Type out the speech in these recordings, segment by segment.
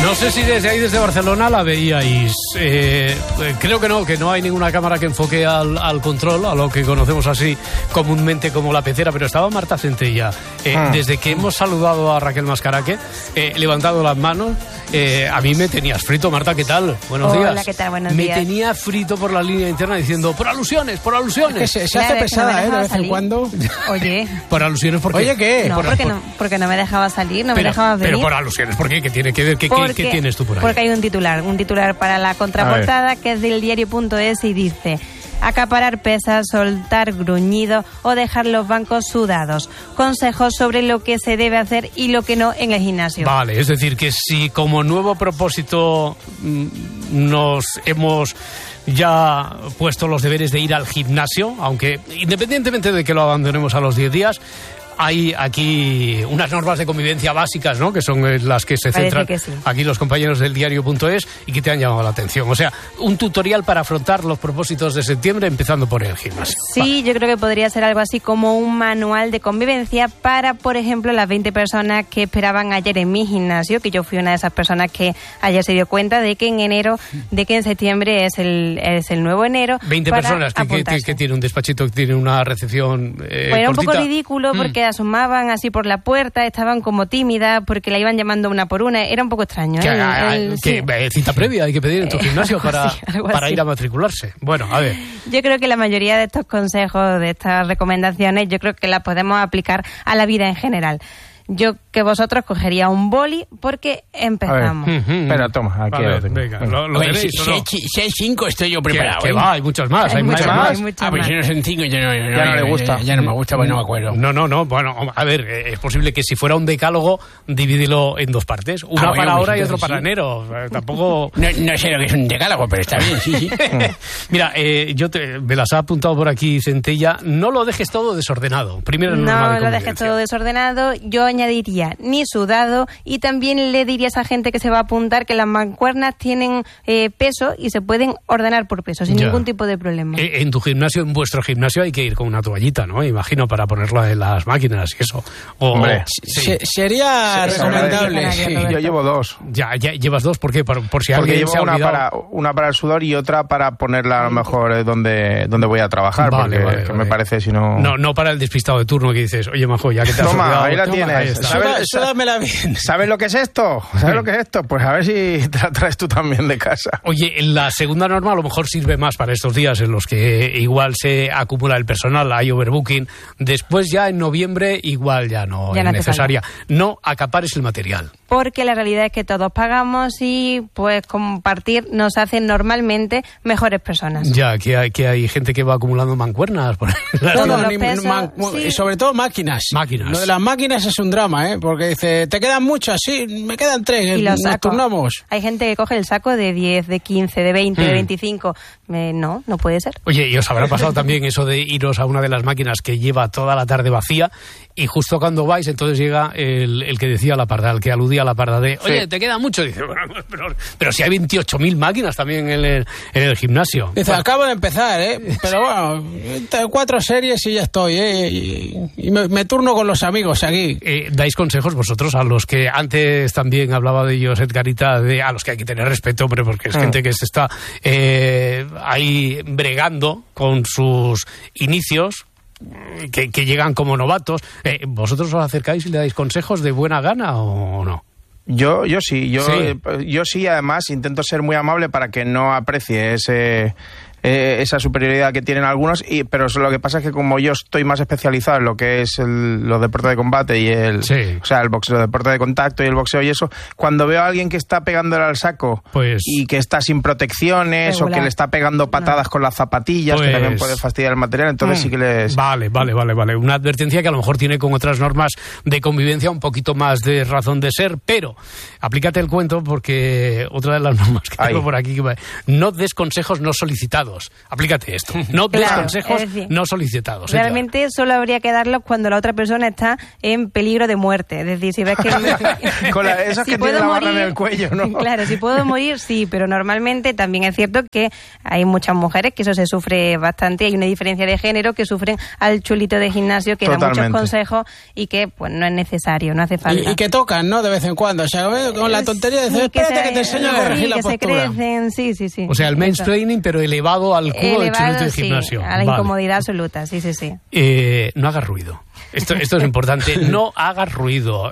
No sé si desde ahí, desde Barcelona, la veíais. Creo que no hay ninguna cámara que enfoque al control, a lo que conocemos así comúnmente como la pecera, pero estaba Marta Centella. Desde que hemos saludado a Raquel Mascaraque, levantado las manos, a mí me tenías frito. Marta, ¿qué tal? Buenos días. Hola, ¿qué tal? Buenos días. Me tenía frito por la línea interna diciendo, por alusiones. Es que se hace pesada, de vez en cuando. Oye. Por alusiones, ¿por qué? Oye, ¿qué? No, porque no me dejaba salir, no me dejaba venir. Pero por alusiones, ¿por qué? ¿Qué tiene que ver? ¿Qué tienes tú por ahí? Porque hay un titular para la contraportada que es del diario.es y dice: acaparar pesas, soltar gruñido o dejar los bancos sudados. Consejos sobre lo que se debe hacer y lo que no en el gimnasio. Vale, es decir, que si como nuevo propósito nos hemos ya puesto los deberes de ir al gimnasio, aunque independientemente de que lo abandonemos a los 10 días, hay aquí unas normas de convivencia básicas, ¿no? Que son las que se centran aquí los compañeros del diario.es y que te han llamado la atención. O sea, un tutorial para afrontar los propósitos de septiembre empezando por el gimnasio. Sí, yo creo que podría ser algo así como un manual de convivencia para, por ejemplo, las 20 personas que esperaban ayer en mi gimnasio, que yo fui una de esas personas que ayer se dio cuenta de que en septiembre es el nuevo enero. 20 personas que tiene un despachito, que tiene una recepción pues era un poco ridículo porque asomaban así por la puerta, estaban como tímidas porque la iban llamando una por una, era un poco extraño. Cita previa hay que pedir en tu gimnasio para ir a matricularse. Bueno, a ver. Yo creo que la mayoría de estos consejos, de estas recomendaciones, yo creo que las podemos aplicar a la vida en general. Yo que vosotros cogería un boli porque empezamos. Espera, toma, aquí lo tengo. Venga, ¿lo tenéis, no? Si hay 5 estoy yo preparado. Que va, hay muchos más. Hay muchos más. Pero si no son 5 ya no le gusta. Ya no me gusta, pues no me acuerdo. No. Bueno, a ver, es posible que si fuera un decálogo, divídelo en 2 partes. Una para ahora y otro para enero. Tampoco... No sé lo que es un decálogo, pero está bien, sí. Mira, me las ha apuntado por aquí Centella. No lo dejes todo desordenado. Primero no lo dejes todo desordenado. Yo añadiría ni sudado y también le diría a esa gente que se va a apuntar que las mancuernas tienen peso y se pueden ordenar por peso sin ningún tipo de problema. En tu gimnasio, en vuestro gimnasio hay que ir con una toallita, ¿no? Imagino, para ponerla en las máquinas y eso. Hombre, sería recomendable. Sí. Yo llevo 2. Ya llevas 2, ¿por qué? Por si alguien llevo se ha olvidado. una para el sudor y otra para ponerla a lo mejor donde voy a trabajar, vale. Me parece si no... No para el despistado de turno que dices, oye, majo, ya que te has olvidado... ahí la tienes. Súdamela bien. ¿Sabes lo que es esto? Pues a ver si te la traes tú también de casa. Oye, la segunda norma a lo mejor sirve más para estos días en los que igual se acumula el personal, hay overbooking. Después ya en noviembre igual ya no es necesaria. No acapares el material. Porque la realidad es que todos pagamos y pues compartir nos hace normalmente mejores personas. Ya, que hay gente que va acumulando mancuernas por ahí. Sobre todo máquinas. Lo de las máquinas es un drama, porque dice, ¿te quedan muchas? Sí, me quedan 3, nos turnamos. Hay gente que coge el saco de 10, de 15, de 20, de 25. No puede ser. Oye, y os habrá pasado también eso de iros a una de las máquinas que lleva toda la tarde vacía y justo cuando vais, entonces llega el que decía la parda, el que aludía a la parda de, oye, ¿te queda mucho? Dice, bueno, pero si hay 28.000 máquinas también en el gimnasio. Dice, acabo de empezar, pero bueno, 4 series y ya estoy, y me turno con los amigos aquí. ¿Dais consejos vosotros a los que antes también hablaba de ellos, Edgarita, a los que hay que tener respeto, hombre, porque es gente que se está ahí bregando con sus inicios, que llegan como novatos? ¿Vosotros os acercáis y le dais consejos de buena gana o no? Yo sí, además intento ser muy amable para que no aprecie esa superioridad que tienen algunos, pero lo que pasa es que como yo estoy más especializado en lo que es los deportes de combate y el boxeo, deporte de contacto y el boxeo y eso, cuando veo a alguien que está pegándole al saco y que está sin protecciones o que le está pegando patadas con las zapatillas, que también puede fastidiar el material, entonces sí que les... Vale. Una advertencia que a lo mejor tiene con otras normas de convivencia un poquito más de razón de ser, pero aplícate el cuento porque otra de las normas que tengo por aquí, no des consejos no solicitados. solicitados. Aplícate esto. No des consejos no solicitados. Realmente solo habría que darlos cuando la otra persona está en peligro de muerte. Es decir, si ves que... Esos que tienen la barra en el cuello, ¿no? Claro, si puedo morir, sí, pero normalmente también es cierto que hay muchas mujeres que eso se sufre bastante. Hay una diferencia de género que sufren al chulito de gimnasio que da muchos consejos y que pues no es necesario, no hace falta. Y que tocan, ¿no? De vez en cuando. O sea, con la tontería de decir, espérate que te enseño a corregir la postura. Que se crecen, sí. O sea, el mansplaining, pero elevado al cubo del chulito de gimnasio. A la incomodidad absoluta, sí. No hagas ruido. Esto es importante. No hagas ruido.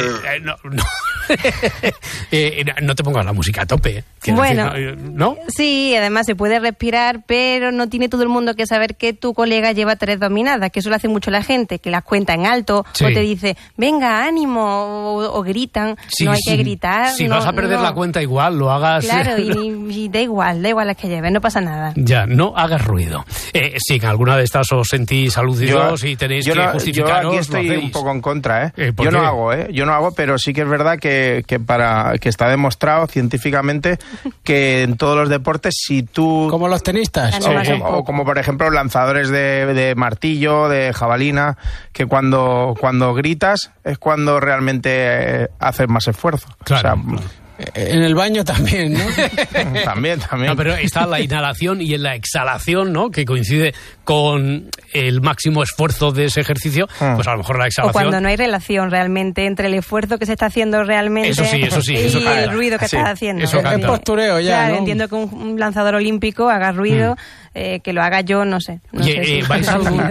No te pongas la música a tope. Bueno, decir, ¿no? Sí, además se puede respirar, pero no tiene todo el mundo que saber que tu colega lleva 3 dominadas, que eso lo hace mucho la gente, que las cuenta en alto, o te dice, venga, ánimo, o gritan. No hay que gritar. Si vas a perder la cuenta igual, lo hagas. Claro, y da igual las que lleves, no pasa nada. Ya, no hagas ruido. Si en alguna de estas os sentís aludidos y tenéis que justificaros, yo aquí estoy un poco en contra, Yo no hago, pero sí que es verdad que está demostrado científicamente que en todos los deportes, si tú... Como los tenistas. O como por ejemplo lanzadores de martillo, de jabalina, que cuando gritas es cuando realmente haces más esfuerzo. Claro. O sea, en el baño también, ¿no? También. No, pero está la inhalación y en la exhalación, ¿no? Que coincide con el máximo esfuerzo de ese ejercicio, pues a lo mejor la exhalación... O cuando no hay relación realmente entre el esfuerzo que se está haciendo realmente y el ruido que estás haciendo. Eso es postureo ya, claro, ¿no? Entiendo que un lanzador olímpico haga ruido, que lo haga yo, no sé. ¿Vais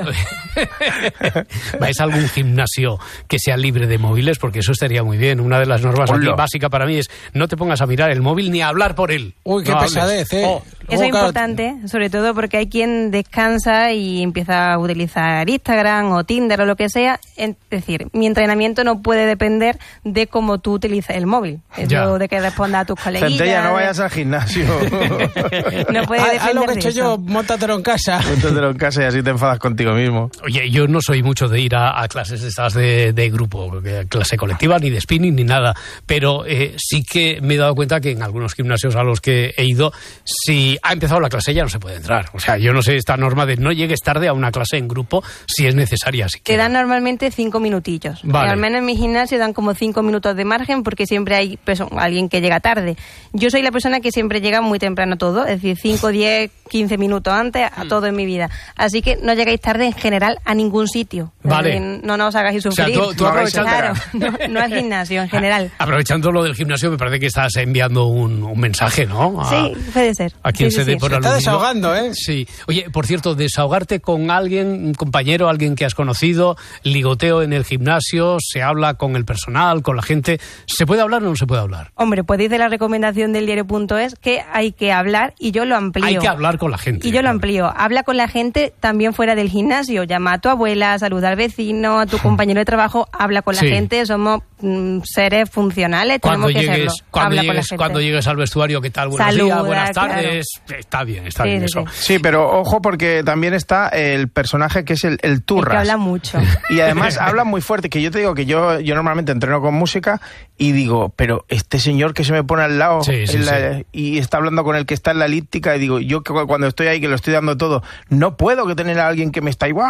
a algún gimnasio que sea libre de móviles? Porque eso estaría muy bien. Una de las normas aquí básica para mí es no te pongas a mirar el móvil ni a hablar por él. Uy, qué pesadez, Eso es importante, sobre todo porque hay quien descansa y empieza a utilizar Instagram o Tinder o lo que sea. Es decir, mi entrenamiento no puede depender de cómo tú utilizas el móvil. Eso de que responda a tus coleguillas. Centella, no vayas al gimnasio. No puede depender haz lo que he hecho de yo, móntatelo en casa. Móntatelo en casa y así te enfadas contigo mismo. Oye, yo no soy mucho de ir a clases estas de grupo, clase colectiva, ni de spinning, ni nada. Pero sí que me he dado cuenta que en algunos gimnasios a los que he ido, si ha empezado la clase ya no se puede entrar. O sea, yo no sé esta norma de no llegues tarde a una clase en grupo si es necesaria. Te dan normalmente 5 minutillos. Vale. Al menos en mi gimnasio dan como 5 minutos de margen porque siempre hay alguien que llega tarde. Yo soy la persona que siempre llega muy temprano a todo, es decir, 5, 10, 15 minutos antes a todo en mi vida. Así que no llegáis tarde en general a ningún sitio. Vale. No os hagáis sufrir. O sea, tú aprovechando... Claro, no al gimnasio en general. Aprovechando lo del gimnasio, me parece que estás enviando un mensaje, ¿no? Sí, puede ser. A quien se dé por aludido. Está desahogando, ¿eh? Sí. Oye, por cierto, desahogarte con alguien, un compañero, alguien que has conocido, ligoteo en el gimnasio, se habla con el personal, con la gente. ¿Se puede hablar o no se puede hablar? Hombre, pues dice la recomendación del diario.es que hay que hablar y yo lo amplío. Hay que hablar con la gente. Y yo lo amplío. Habla con la gente también fuera del gimnasio. Llama a tu abuela, saluda al vecino, a tu compañero de trabajo, habla con la gente. Somos seres funcionales, tenemos que serlo. Cuando llegues al vestuario, ¿qué tal? Buenos días, buenas tardes. Claro. Está bien eso. Sí, pero ojo porque también está el personaje que es el turras. Que habla mucho. Y además habla muy fuerte, que yo te digo que yo normalmente entreno con música y digo, pero este señor que se me pone al lado y está hablando con el que está en la elíptica y digo, yo que cuando estoy ahí, que lo estoy dando todo, no puedo que tener a alguien que me está ahí.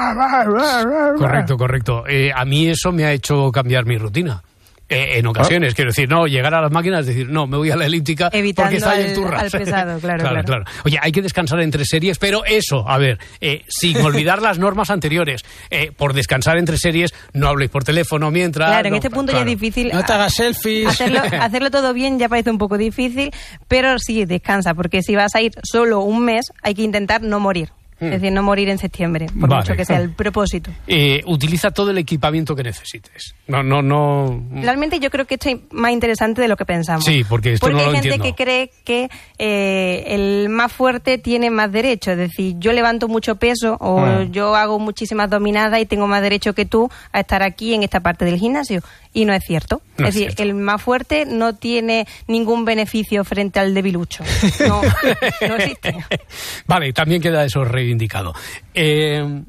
Correcto. A mí eso me ha hecho cambiar mi rutina. En ocasiones, quiero decir, no, llegar a las máquinas, decir, no, me voy a la elíptica porque está ahí el turras. Al pesado, claro. Oye, hay que descansar entre series, pero eso, a ver, sin olvidar las normas anteriores, por descansar entre series, no habléis por teléfono mientras... Claro, en este punto ya es difícil... No te hagas selfies. Hacerlo todo bien ya parece un poco difícil, pero sí, descansa, porque si vas a ir solo un mes, hay que intentar no morir. Es decir, no morir en septiembre, por mucho que sea el propósito. Utiliza todo el equipamiento que necesites. No. Realmente yo creo que esto es más interesante de lo que pensamos. Sí, porque esto no lo entiendo. Porque hay gente que cree que el más fuerte tiene más derecho. Es decir, yo levanto mucho peso o yo hago muchísimas dominadas y tengo más derecho que tú a estar aquí en esta parte del gimnasio. Y no es cierto. Es decir, el más fuerte no tiene ningún beneficio frente al debilucho. No existe. Vale, también queda eso reivindicado.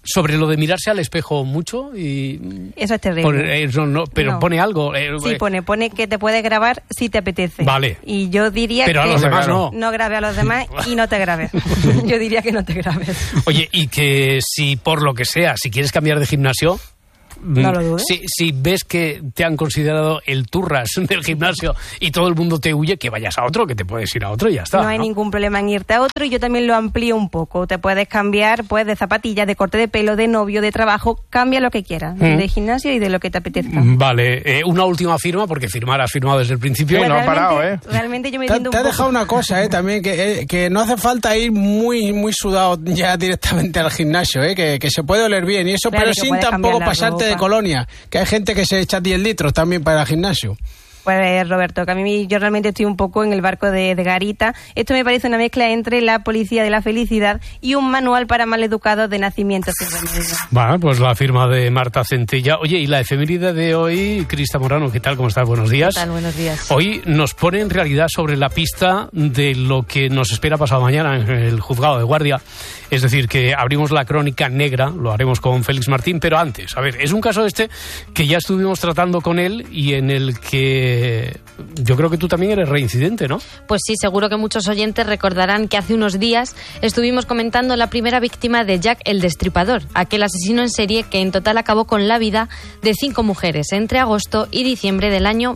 Sobre lo de mirarse al espejo mucho y... Eso es terrible. Pero no. Pone algo. Sí, pone que te puedes grabar si te apetece. Vale. Y yo diría pero que... a los demás no. No grabe a los demás y no te grabes. Yo diría que no te grabes. Oye, y que si por lo que sea, si quieres cambiar de gimnasio... No lo dudes. Si ves que te han considerado el turras del gimnasio y todo el mundo te huye, que vayas a otro, que te puedes ir a otro y ya está. No hay ningún problema en irte a otro, y yo también lo amplío un poco. Te puedes cambiar pues de zapatillas, de corte de pelo, de novio, de trabajo, cambia lo que quieras, de gimnasio y de lo que te apetezca. Vale, una última firma, porque firmar has firmado desde el principio. Pues no ha parado, ¿eh? Realmente yo me Te siento un ha poco... dejado una cosa, también, que no hace falta ir muy sudado ya directamente al gimnasio, que se puede oler bien, y eso, Claro, pero que sin puedes tampoco cambiar la pasarte de ropa. colonia, que hay gente que se echa 10 litros también para el gimnasio. Pues Roberto, que a mí yo realmente estoy un poco en el barco de Garita. Esto me parece una mezcla entre la policía de la felicidad y un manual para maleducados de nacimiento sin remedio. Bueno, pues la firma de Marta Centella. Oye, y la efeméride de hoy, Crista Morano, ¿qué tal? ¿Cómo estás? Buenos días. ¿Qué tal? Buenos días. Hoy nos pone en realidad sobre la pista de lo que nos espera pasado mañana en el juzgado de guardia. Es decir, que abrimos la crónica negra, lo haremos con Félix Martín, pero antes, a ver, es un caso que ya estuvimos tratando con él y en el que yo creo que tú también eres reincidente, ¿no? Pues sí, seguro que muchos oyentes recordarán que hace unos días estuvimos comentando la primera víctima de Jack el Destripador, aquel asesino en serie que en total acabó con la vida de 5 mujeres entre agosto y diciembre del año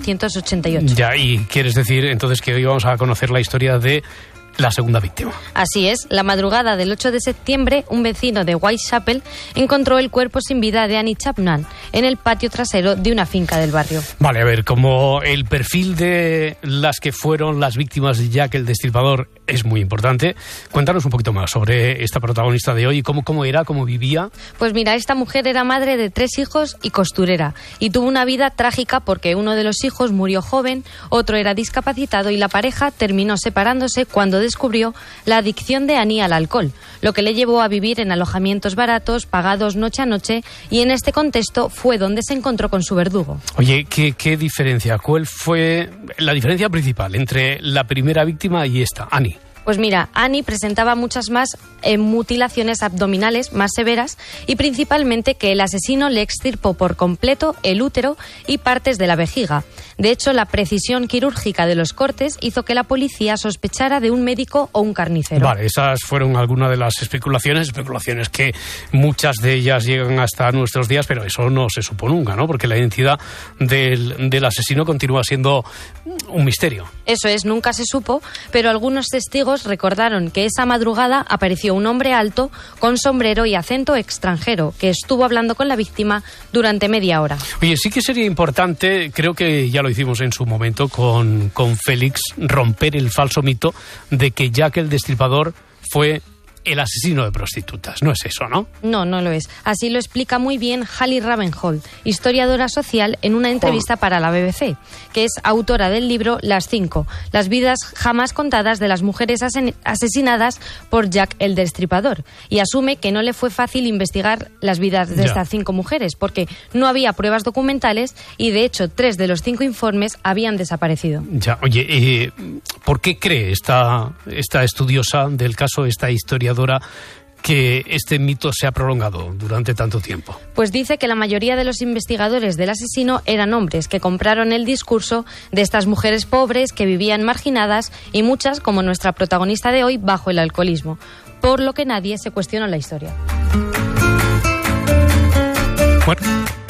1888. Ya, y quieres decir entonces que hoy vamos a conocer la historia de la segunda víctima. Así es, la madrugada del 8 de septiembre, un vecino de Whitechapel encontró el cuerpo sin vida de Annie Chapman en el patio trasero de una finca del barrio. Vale, a ver, como el perfil de las que fueron las víctimas de Jack el Destripador es muy importante, cuéntanos un poquito más sobre esta protagonista de hoy y cómo era, cómo vivía. Pues mira, esta mujer era madre de 3 hijos y costurera, y tuvo una vida trágica porque uno de los hijos murió joven, otro era discapacitado y la pareja terminó separándose cuando descubrió la adicción de Annie al alcohol, lo que le llevó a vivir en alojamientos baratos, pagados noche a noche, y en este contexto fue donde se encontró con su verdugo. Oye, ¿qué diferencia? ¿Cuál fue la diferencia principal entre la primera víctima y esta, Annie? Pues mira, Annie presentaba muchas más mutilaciones abdominales más severas y principalmente que el asesino le extirpó por completo el útero y partes de la vejiga. De hecho, la precisión quirúrgica de los cortes hizo que la policía sospechara de un médico o un carnicero. Vale, esas fueron algunas de las especulaciones que muchas de ellas llegan hasta nuestros días, pero eso no se supo nunca, ¿no? Porque la identidad del asesino continúa siendo un misterio. Eso es, nunca se supo, pero algunos testigos recordaron que esa madrugada apareció un hombre alto con sombrero y acento extranjero que estuvo hablando con la víctima durante media hora. Oye, sí que sería importante, creo que ya lo hicimos en su momento con Félix, romper el falso mito de que Jack el Destripador fue el asesino de prostitutas. No es eso, ¿no? No, no lo es. Así lo explica muy bien Hallie Ravenhold, historiadora social, en una entrevista para la BBC, que es autora del libro Las 5, las vidas jamás contadas de las mujeres asesinadas por Jack el Destripador, y asume que no le fue fácil investigar las vidas de estas 5 mujeres, porque no había pruebas documentales y, de hecho, 3 de los 5 informes habían desaparecido. Ya, oye, ¿por qué cree esta estudiosa del caso, esta historiadora, que este mito se ha prolongado durante tanto tiempo? Pues dice que la mayoría de los investigadores del asesino eran hombres que compraron el discurso de estas mujeres pobres que vivían marginadas y muchas, como nuestra protagonista de hoy, bajo el alcoholismo, por lo que nadie se cuestionó la historia. Bueno.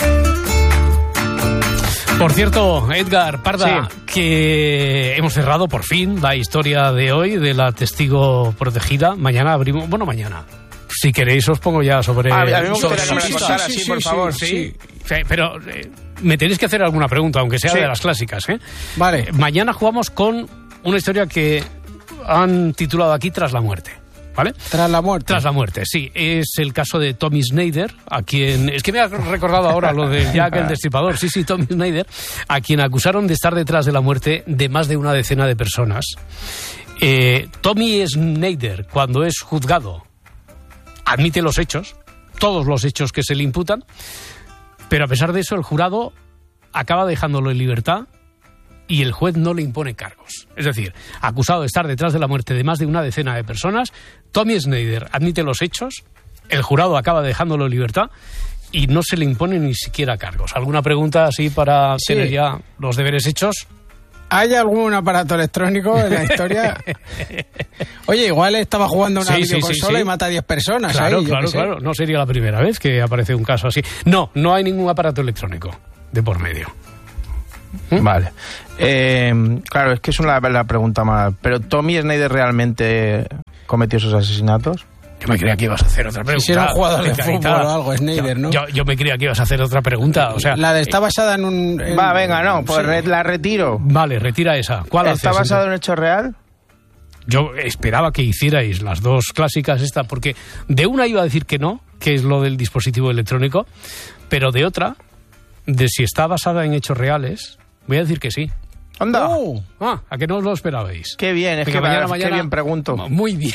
Por cierto, Edgar Parda, que hemos cerrado por fin la historia de hoy de la testigo protegida. Mañana abrimos... Bueno, mañana. Si queréis os pongo ya sobre... A mí me gustaría que me la contara así, por favor. Sí. Pero me tenéis que hacer alguna pregunta, aunque sea de las clásicas, ¿eh? Vale. Mañana jugamos con una historia que han titulado aquí Tras la muerte. ¿Vale? Tras la muerte. Tras la muerte, sí. Es el caso de Tommy Snyder, a quien... Es que me ha recordado ahora lo de Jack el Destripador. Sí, Tommy Snyder, a quien acusaron de estar detrás de la muerte de más de una decena de personas. Tommy Snyder, cuando es juzgado, admite los hechos, todos los hechos que se le imputan, pero a pesar de eso el jurado acaba dejándolo en libertad y el juez no le impone cargos. Es decir, acusado de estar detrás de la muerte de más de una decena de personas, Tommy Snyder admite los hechos el jurado acaba dejándolo en libertad y no se le imponen ni siquiera cargos. ¿Alguna pregunta así para tener ya los deberes hechos? ¿Hay algún aparato electrónico en la historia? Oye, igual estaba jugando una videoconsola y mata a 10 personas. Claro, claro. No sería la primera vez que aparece un caso así. No hay ningún aparato electrónico de por medio. Vale. Claro, es que es la pregunta más... ¿Pero Tommy Snyder realmente cometió esos asesinatos? Yo me creía que ibas a hacer otra pregunta. Si era un jugador de fútbol o algo, Snyder, ¿no? Yo me creía que ibas a hacer otra pregunta, o sea... Está basada en un... pues la retiro. Vale, retira esa. ¿Cuál ¿Está haces, basado en hecho real? Yo esperaba que hicierais las dos clásicas porque de una iba a decir que no, que es lo del dispositivo electrónico, pero de otra, de si está basada en hechos reales, voy a decir que sí. ¡Anda! ¿A que no os lo esperabais? Qué bien, qué bien pregunto. Muy bien.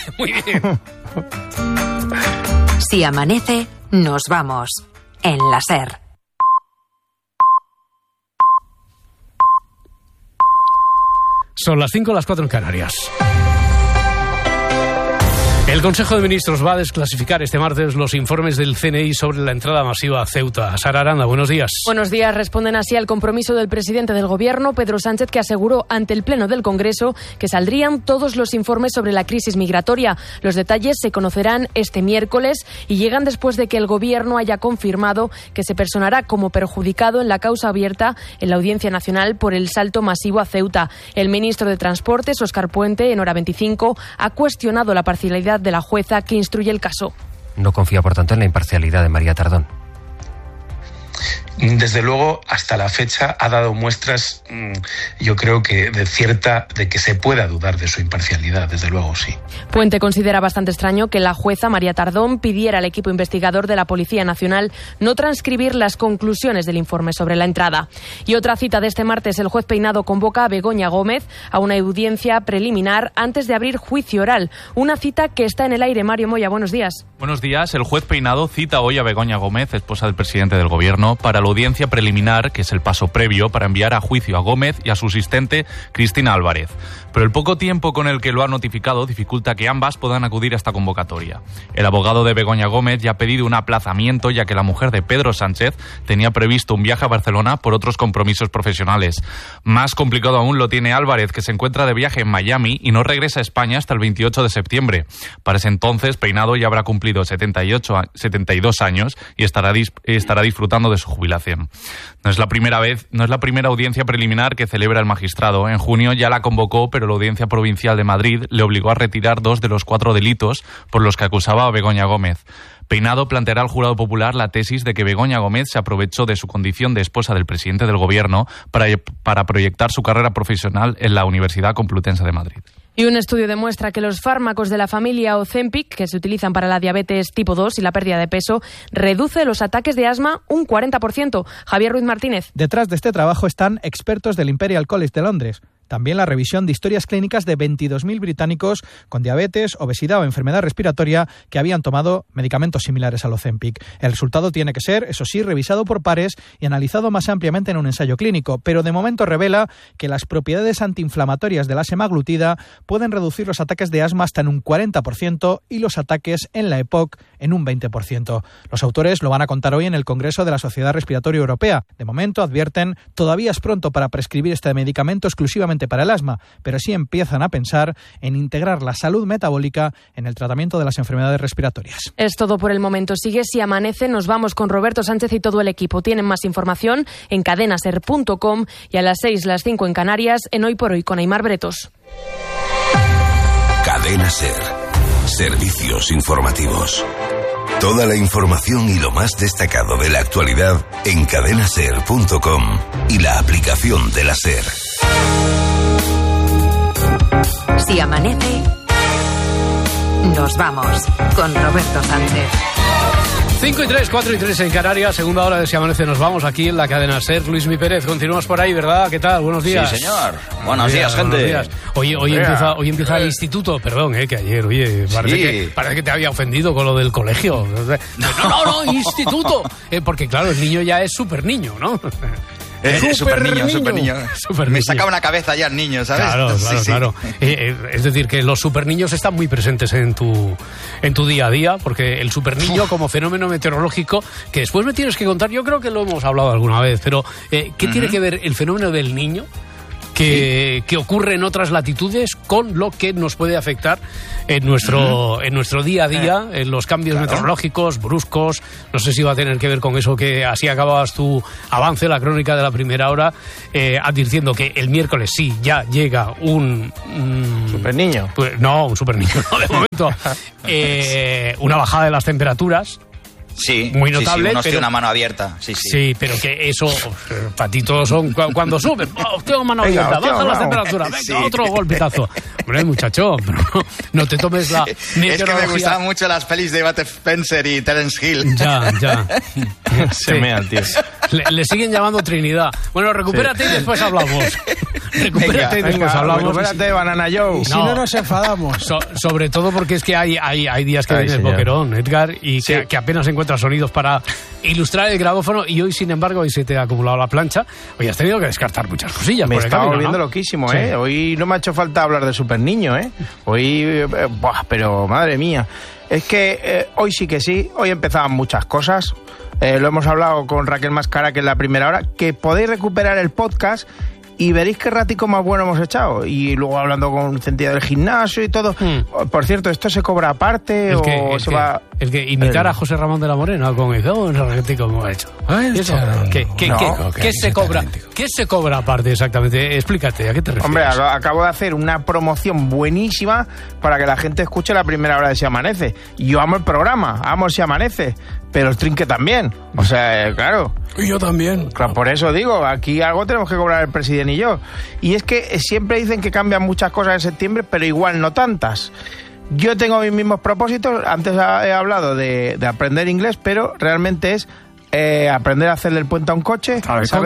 Si amanece, nos vamos. En la SER. Son las 5, las 4 en Canarias. El Consejo de Ministros va a desclasificar este martes los informes del CNI sobre la entrada masiva a Ceuta. Sara Aranda, buenos días. Buenos días. Responden así al compromiso del presidente del Gobierno, Pedro Sánchez, que aseguró ante el Pleno del Congreso que saldrían todos los informes sobre la crisis migratoria. Los detalles se conocerán este miércoles y llegan después de que el Gobierno haya confirmado que se personará como perjudicado en la causa abierta en la Audiencia Nacional por el salto masivo a Ceuta. El ministro de Transportes, Óscar Puente, en Hora 25, ha cuestionado la parcialidad de la jueza que instruye el caso. No confía, por tanto, en la imparcialidad de María Tardón. Desde luego, hasta la fecha ha dado muestras, yo creo que de que se pueda dudar de su imparcialidad, desde luego, sí. Puente considera bastante extraño que la jueza María Tardón pidiera al equipo investigador de la Policía Nacional no transcribir las conclusiones del informe sobre la entrada. Y otra cita de este martes, el juez Peinado convoca a Begoña Gómez a una audiencia preliminar antes de abrir juicio oral. Una cita que está en el aire. Mario Moya, buenos días. Buenos días. El juez Peinado cita hoy a Begoña Gómez, esposa del presidente del Gobierno, para la audiencia preliminar, que es el paso previo para enviar a juicio a Gómez y a su asistente Cristina Álvarez. Pero el poco tiempo con el que lo ha notificado dificulta que ambas puedan acudir a esta convocatoria. El abogado de Begoña Gómez ya ha pedido un aplazamiento, ya que la mujer de Pedro Sánchez tenía previsto un viaje a Barcelona por otros compromisos profesionales. Más complicado aún lo tiene Álvarez, que se encuentra de viaje en Miami y no regresa a España hasta el 28 de septiembre. Para ese entonces, Peinado ya habrá cumplido 72 años y estará disfrutando de su jubilación. No es la primera audiencia preliminar que celebra el magistrado. En junio ya la convocó, pero la Audiencia Provincial de Madrid le obligó a retirar 2 de los 4 delitos por los que acusaba a Begoña Gómez. Peinado planteará al jurado popular la tesis de que Begoña Gómez se aprovechó de su condición de esposa del presidente del Gobierno para proyectar su carrera profesional en la Universidad Complutense de Madrid. Y un estudio demuestra que los fármacos de la familia Ozempic, que se utilizan para la diabetes tipo 2 y la pérdida de peso, reduce los ataques de asma un 40%. Javier Ruiz Martínez. Detrás de este trabajo están expertos del Imperial College de Londres. También la revisión de historias clínicas de 22.000 británicos con diabetes, obesidad o enfermedad respiratoria que habían tomado medicamentos similares al Ozempic. El resultado tiene que ser, eso sí, revisado por pares y analizado más ampliamente en un ensayo clínico, pero de momento revela que las propiedades antiinflamatorias de la semaglutida pueden reducir los ataques de asma hasta en un 40% y los ataques en la EPOC en un 20%. Los autores lo van a contar hoy en el Congreso de la Sociedad Respiratoria Europea. De momento, advierten, todavía es pronto para prescribir este medicamento exclusivamente para el asma, pero sí empiezan a pensar en integrar la salud metabólica en el tratamiento de las enfermedades respiratorias. Es todo por el momento. Sigue Si Amanece. Nos vamos con Roberto Sánchez y todo el equipo. Tienen más información en cadenaser.com y a las 6, las 5 en Canarias, en Hoy por Hoy con Aimar Bretos. Cadena Ser. Servicios informativos. Toda la información y lo más destacado de la actualidad en cadenaser.com y la aplicación de la SER. Si amanece, nos vamos con Roberto Sánchez. 5 y 3, 4 y 3 en Canarias, segunda hora de Si Amanece, nos vamos aquí en la cadena SER. Luis Mi Pérez, continúas por ahí, ¿verdad? ¿Qué tal? Buenos días. Sí, señor. Buenos días, gente. Buenos días. Hoy empieza el instituto, perdón, que ayer, parece que te había ofendido con lo del colegio. No, instituto. Porque claro, el niño ya es súper niño, ¿no? Super niño. Me saca una cabeza ya el niño, ¿sabes? Claro. Es decir, que los super niños están muy presentes en tu día a día, porque el super niño como fenómeno meteorológico, que después me tienes que contar, yo creo que lo hemos hablado alguna vez, pero ¿qué tiene que ver el fenómeno del niño que ocurre en otras latitudes con lo que nos puede afectar en nuestro día a día, en los cambios meteorológicos bruscos? No sé si va a tener que ver con eso, que así acababas tu avance, la crónica de la primera hora, advirtiendo que el miércoles sí ya llega un super niño. No, un super niño, no, de momento. Una bajada de las temperaturas. Sí, muy notable. Sí, pero una mano abierta. Sí, pero que eso, patitos son cuando suben. Tengo mano abierta, baja las temperaturas, venga, otro golpetazo. Hombre, muchacho, no te tomes la meteorología. Es que me gustaban mucho las pelis de Bud Spencer y Terence Hill. Ya. Se mea, tío. Le siguen llamando Trinidad. Bueno, recupérate y después hablamos. Recupérate y después hablamos. Recupérate, Banana Joe. Y si no nos enfadamos. Sobre todo porque es que hay días que vienes boquerón, Edgar, y que apenas encuentras sonidos para ilustrar el grabófono, y hoy, sin embargo, hoy se te ha acumulado la plancha. Hoy has tenido que descartar muchas cosillas. Me estaba volviendo loquísimo, sí. Hoy no me ha hecho falta hablar de Super Niño, Hoy, pero madre mía. Es que hoy sí que sí, hoy empezaban muchas cosas. Lo hemos hablado con Raquel Mascara, que es la primera hora, que podéis recuperar el podcast y veréis qué ratico más bueno hemos echado. Y luego hablando con Centella del gimnasio y todo. Por cierto, ¿esto se cobra aparte el que imitar a José Ramón de la Morena con el ratico hemos hecho? ¿Qué se cobra? ¿Qué se cobra aparte exactamente? Explícate, ¿a qué te refieres? Hombre, acabo de hacer una promoción buenísima para que la gente escuche la primera hora de Si Amanece. Yo amo el programa, amo Si Amanece, pero el trinque también. O sea, claro. Y yo también. Claro, por eso digo, aquí algo tenemos que cobrar el presidente y yo. Y es que siempre dicen que cambian muchas cosas en septiembre, pero igual no tantas. Yo tengo mis mismos propósitos. Antes he hablado de aprender inglés, pero realmente es aprender a hacerle el puente a un coche.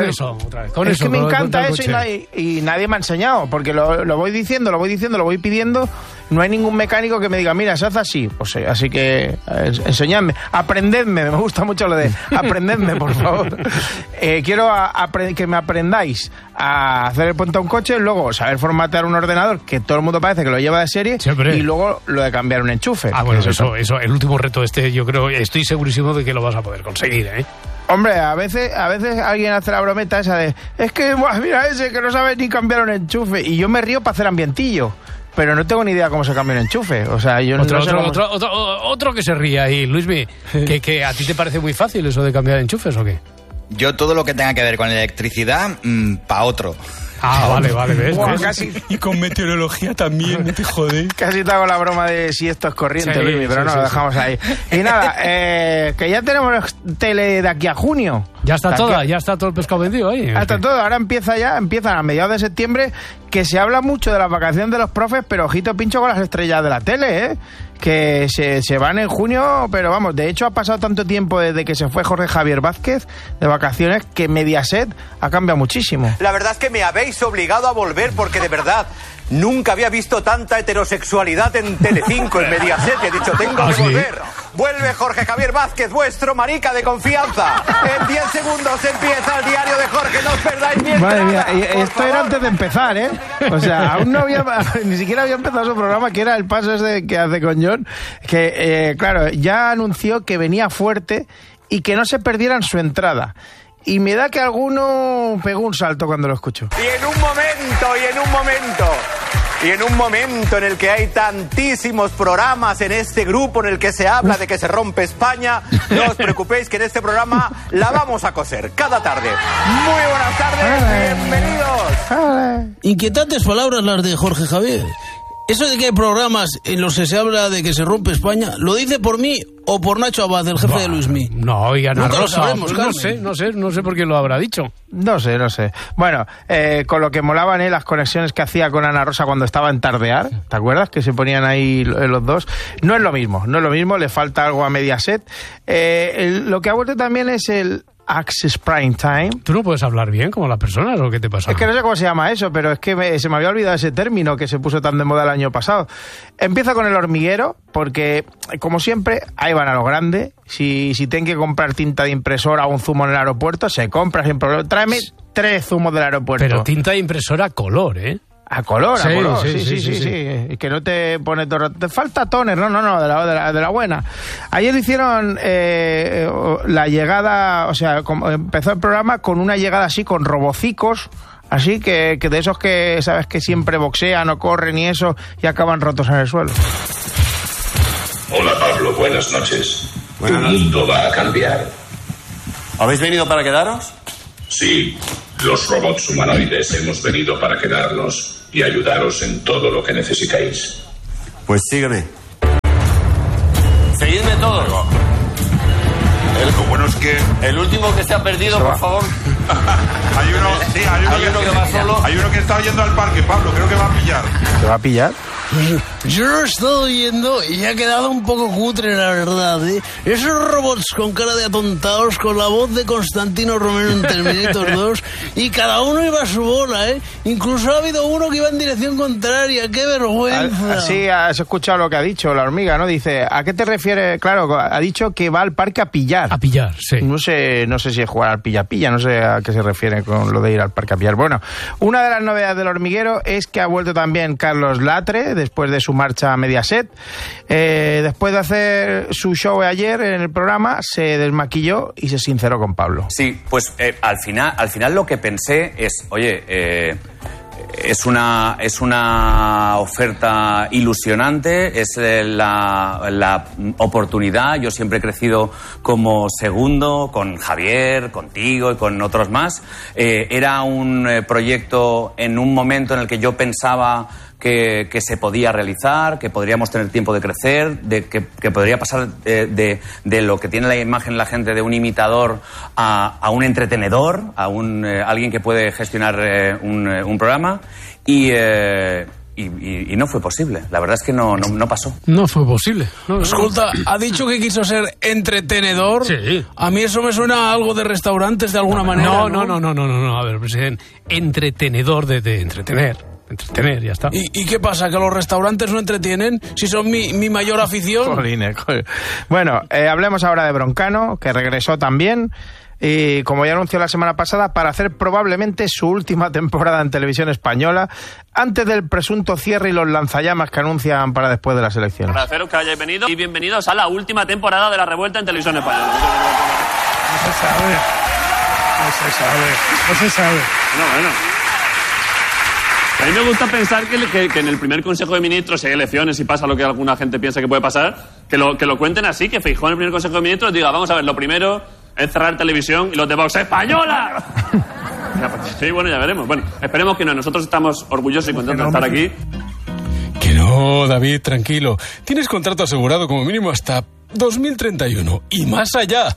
Es que me encanta eso y nadie me ha enseñado, porque lo voy diciendo, lo voy pidiendo. No hay ningún mecánico que me diga, mira, se hace así. Pues así que enseñadme, aprendedme. Me gusta mucho lo de aprendedme, por favor. Quiero que me aprendáis a hacer el puente a un coche, luego saber formatear un ordenador, que todo el mundo parece que lo lleva de serie, y luego lo de cambiar un enchufe. Bueno, eso, el último reto yo creo, estoy segurísimo de que lo vas a poder conseguir, Hombre, a veces alguien hace la brometa esa de, es que, mira ese que no sabe ni cambiar un enchufe, y yo me río para hacer ambientillo. Pero no tengo ni idea cómo se cambia un enchufe. O sea, yo otro que se ría ahí, Luismi, que a ti te parece muy fácil eso de cambiar enchufes, ¿o qué? Yo todo lo que tenga que ver con electricidad, pa' otro. Vale, ¿ves? Y con meteorología también, no te jodes. Casi te hago la broma de si esto es corriente, Luismi, pero no, lo dejamos ahí. Y nada, que ya tenemos tele de aquí a junio. Ya está todo el pescado vendido ahí. Ya está todo, ahora empiezan a mediados de septiembre, que se habla mucho de las vacaciones de los profes, pero ojito pincho con las estrellas de la tele, que se van en junio, pero vamos, de hecho ha pasado tanto tiempo desde que se fue Jorge Javier Vázquez de vacaciones que Mediaset ha cambiado muchísimo. La verdad es que me habéis obligado a volver porque de verdad nunca había visto tanta heterosexualidad en Telecinco, en Mediaset, y he dicho, tengo que volver. Vuelve Jorge Javier Vázquez, vuestro marica de confianza. En 10 segundos empieza el diario de Jorge, no os perdáis ni Madre mía, esto era antes de empezar, O sea, aún no había, ni siquiera había empezado su programa, que era el paso ese que hace con John, que, claro, ya anunció que venía fuerte y que no se perdieran su entrada. Y me da que alguno pegó un salto cuando lo escucho. Y en un momento en el que hay tantísimos programas en este grupo en el que se habla de que se rompe España, no os preocupéis que en este programa la vamos a coser cada tarde. Muy buenas tardes, bienvenidos. Inquietantes palabras las de Jorge Javier. Eso de que hay programas en los que se habla de que se rompe España, ¿lo dice por mí o por Nacho Abad, el jefe de Luismi? No, y Ana Nunca Rosa, lo sabremos, no sé por qué lo habrá dicho. No sé. Bueno, con lo que molaban las conexiones que hacía con Ana Rosa cuando estaba en Tardear, ¿te acuerdas? Que se ponían ahí los dos. No es lo mismo, le falta algo a Mediaset. Lo que ha vuelto también es Access Prime Time. ¿Tú no puedes hablar bien como las personas o qué te pasa? Es que no sé cómo se llama eso, pero es que se me había olvidado ese término que se puso tan de moda el año pasado. Empieza con El Hormiguero, porque, como siempre, ahí van a lo grande. Si tienen que comprar tinta de impresora o un zumo en el aeropuerto, se compra sin problema. Tráeme 3 zumos del aeropuerto. Pero tinta de impresora a color, ¿eh? A color, sí, a color, sí. Y que no te pone todo. Te falta toner, no, de la buena. Ayer hicieron la llegada, o sea, empezó el programa con una llegada así, con robocicos, así que de esos que sabes que siempre boxean o corren y eso, y acaban rotos en el suelo. Hola Pablo, buenas noches. Tu mundo va a cambiar. ¿Habéis venido para quedaros? Sí, los robots humanoides hemos venido para quedarnos y ayudaros en todo lo que necesitáis. Pues sígueme. Seguidme todos. Lo bueno es que... El último que se ha perdido, por favor. Hay uno que va solo. Hay uno que está yendo al parque, Pablo, creo que va a pillar. ¿Te va a pillar? Yo lo he estado viendo y ha quedado un poco cutre, la verdad, ¿eh? Esos robots con cara de atontados, con la voz de Constantino Romero en Terminator 2, y cada uno iba a su bola, ¿eh? Incluso ha habido uno que iba en dirección contraria. ¡Qué vergüenza! Así has escuchado lo que ha dicho la hormiga, ¿no? Dice, ¿a qué te refieres? Claro, ha dicho que va al parque a pillar. A pillar, sí. No sé si es jugar al pilla-pilla, no sé a qué se refiere con lo de ir al parque a pillar. Bueno, una de las novedades del Hormiguero es que ha vuelto también Carlos Latre, después de su marcha a Mediaset. Después de hacer su show ayer en el programa, se desmaquilló y se sinceró con Pablo. Sí, pues al final lo que pensé es, oye, es una oferta ilusionante, es la oportunidad. Yo siempre he crecido como segundo, con Javier, contigo y con otros más. Era un proyecto en un momento en el que yo pensaba que se podía realizar, que podríamos tener tiempo de crecer, que podría pasar de lo que tiene la imagen la gente de un imitador a un entretenedor, a alguien que puede gestionar un programa, y no fue posible. La verdad es que no pasó. No fue posible. No. Escolta, ha dicho que quiso ser entretenedor. Sí. A mí eso me suena a algo de restaurantes de alguna manera. No. A ver, presidente, entretenedor de entretener. Entretener, ya está. ¿Y qué pasa? ¿Que los restaurantes no entretienen? Si son mi mayor afición. Jolines. Bueno, hablemos ahora de Broncano, que regresó también, y como ya anunció la semana pasada, para hacer probablemente su última temporada en televisión española, antes del presunto cierre y los lanzallamas que anuncian para después de las elecciones. Agradeceros que hayáis venido y bienvenidos a la última temporada de La Revuelta en televisión española. No se sabe. Bueno. A mí me gusta pensar que en el primer Consejo de Ministros, si hay elecciones y pasa lo que alguna gente piensa que puede pasar, que lo cuenten así, que Feijóo en el primer Consejo de Ministros diga, vamos a ver, lo primero es cerrar televisión y los de Vox, ¡española! Sí, bueno, ya veremos. Bueno, esperemos que no. Nosotros estamos orgullosos y contentos de estar aquí. Que no, David, tranquilo. Tienes contrato asegurado como mínimo hasta 2031 y más allá.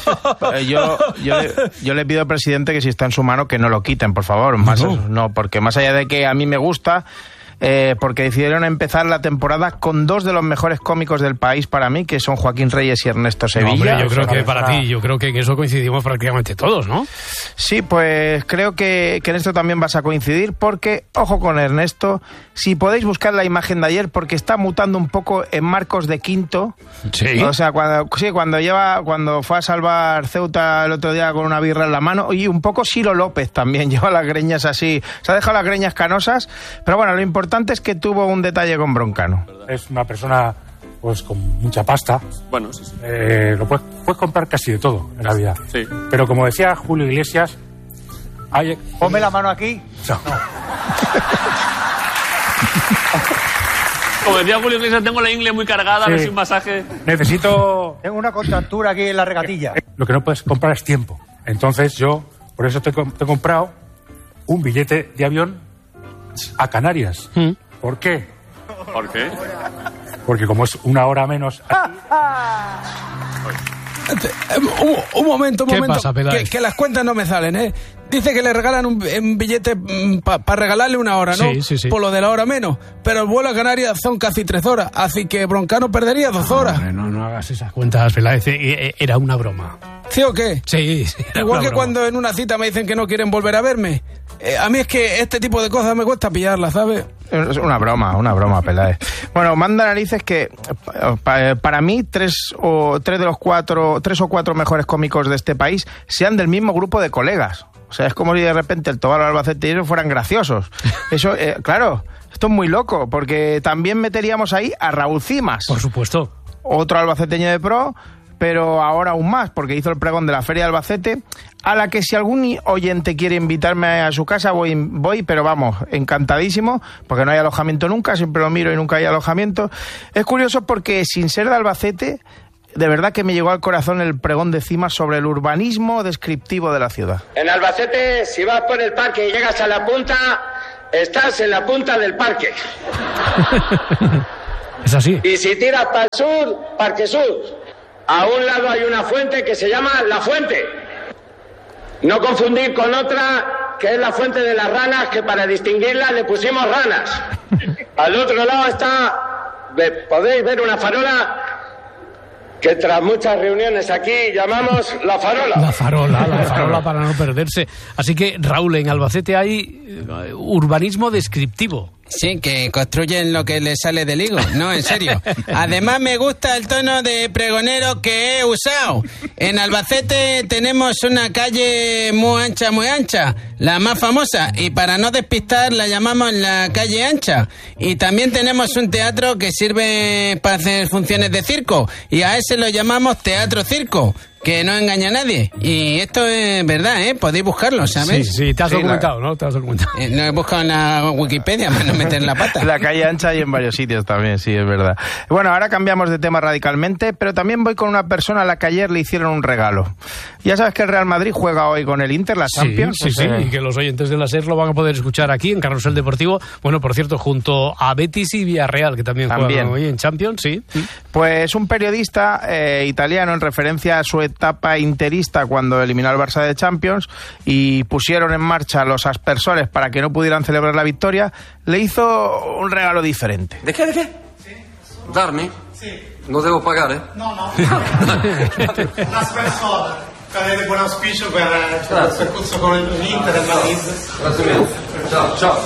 Yo le pido al presidente que si está en su mano que no lo quiten, por favor. Porque más allá de que a mí me gusta, porque decidieron empezar la temporada con 2 de los mejores cómicos del país para mí, que son Joaquín Reyes y Ernesto Sevilla. No, hombre, yo creo que para ti, yo creo que en eso coincidimos prácticamente todos, ¿no? Sí, pues creo que en esto también vas a coincidir, porque, ojo con Ernesto, si podéis buscar la imagen de ayer, porque está mutando un poco en Marcos de Quinto. Sí. O sea, cuando fue a salvar Ceuta el otro día con una birra en la mano, y un poco Ciro López también, lleva las greñas así, se ha dejado las greñas canosas, pero bueno, lo importante es que tuvo un detalle con Broncano. Es una persona pues con mucha pasta. Bueno, sí. Lo puedes comprar casi de todo en la vida. Sí. Pero como decía Julio Iglesias, ponme la mano aquí. No. Como decía Julio Iglesias, tengo la ingle muy cargada, a ver si un masaje. Tengo una contractura aquí en la regatilla. Lo que no puedes comprar es tiempo. Entonces yo, por eso te he comprado un billete de avión a Canarias. ¿Por qué? ¿Por qué? Porque como es una hora menos aquí... Un momento. ¿Qué pasa, Peláez? Que las cuentas no me salen, ¿eh? Dice que le regalan un billete para regalarle una hora, ¿no? Sí. Por lo de la hora menos. Pero el vuelo a Canarias son casi 3 horas. Así que Broncano perdería 2 horas. Hombre, no hagas esas cuentas, Peláez. Era una broma. ¿Sí o qué? Sí. Igual que cuando en una cita me dicen que no quieren volver a verme. A mí es que este tipo de cosas me cuesta pillarlas, ¿sabes? Es una broma, Peláez. Bueno, manda narices que para mí tres o cuatro mejores cómicos de este país sean del mismo grupo de colegas. O sea, es como si de repente el Tobar, Albacete y ellos fueran graciosos. Eso, claro, esto es muy loco, porque también meteríamos ahí a Raúl Cimas. Por supuesto. Otro albaceteño de pro, pero ahora aún más, porque hizo el pregón de la Feria de Albacete, a la que si algún oyente quiere invitarme a su casa, voy, pero vamos, encantadísimo, porque no hay alojamiento nunca, siempre lo miro y nunca hay alojamiento. Es curioso porque, sin ser de Albacete, de verdad que me llegó al corazón el pregón de Cimas sobre el urbanismo descriptivo de la ciudad. En Albacete, si vas por el parque y llegas a la punta, estás en la punta del parque. Es así. Y si tiras para el sur, Parque Sur, a un lado hay una fuente que se llama La Fuente. No confundir con otra que es la Fuente de las Ranas, que para distinguirla le pusimos ranas. Al otro lado podéis ver una farola que tras muchas reuniones aquí llamamos La Farola. La farola para no perderse. Así que, Raúl, en Albacete hay urbanismo descriptivo. Sí, que construyen lo que les sale del higo. No, en serio. Además, me gusta el tono de pregonero que he usado. En Albacete tenemos una calle muy ancha, la más famosa, y para no despistar la llamamos la calle ancha. Y también tenemos un teatro que sirve para hacer funciones de circo, y a ese lo llamamos teatro circo, que no engaña a nadie. Y esto es verdad, ¿eh? Podéis buscarlo, ¿sabes? Sí, te has documentado, ¿no? Te has documentado. No he buscado en la Wikipedia para no meter la pata. La calle ancha y en varios sitios también, sí, es verdad. Bueno, ahora cambiamos de tema radicalmente, pero también voy con una persona a la que ayer le hicieron un regalo. Ya sabes que el Real Madrid juega hoy con el Inter, la Champions. Sí, y que los oyentes de la SER lo van a poder escuchar aquí en Carrusel Deportivo. Bueno, por cierto, junto a Betis y Villarreal, que también juegan hoy en Champions, sí. Pues un periodista italiano, en referencia a su etapa interista cuando eliminó al Barça de Champions y pusieron en marcha los aspersores para que no pudieran celebrar la victoria, le hizo un regalo diferente. ¿De qué? Sí. ¿Darmi? Sí. ¿No debo pagar, eh? No. Un aspersore. Avete buon auspicio per il percorso con l'Inter e il Madrid. Grazie mille. Ciao.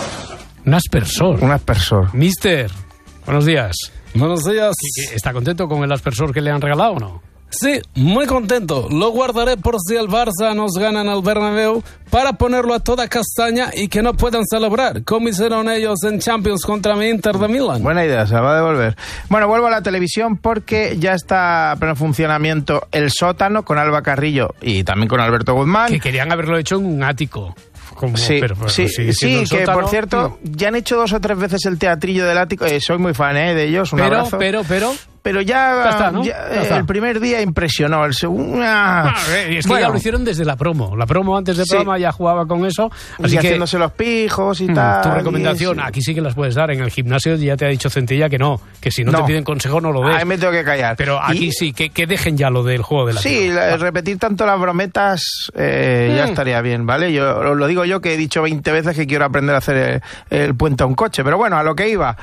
Un aspersor. Mister, buenos días. Buenos días. ¿Está contento con el aspersor que le han regalado o no? Sí, muy contento. Lo guardaré por si el Barça nos gana en el Bernabéu para ponerlo a toda castaña y que no puedan celebrar, como hicieron ellos en Champions contra mi Inter de Milán. Buena idea, se va a devolver. Bueno, vuelvo a la televisión porque ya está a pleno funcionamiento El Sótano con Alba Carrillo y también con Alberto Guzmán. Que querían haberlo hecho en un ático. Sí, que por cierto, ya han hecho 2 o 3 veces el teatrillo del ático. Soy muy fan de ellos, un abrazo. Pero ya está, ¿no? El primer día impresionó, el segundo... es que ya lo hicieron desde la promo. La promo antes de programa ya jugaba con eso. Así que haciéndose los pijos y tal. Tu recomendación, aquí sí que las puedes dar. En el gimnasio ya te ha dicho Centella que no, que si no te piden consejo no lo des. Ahí me tengo que callar. Pero aquí sí, que dejen ya lo del juego de la repetir tanto las brometas ya estaría bien, ¿vale? Yo lo digo yo, que he dicho 20 veces que quiero aprender a hacer el puente a un coche. Pero bueno, a lo que iba,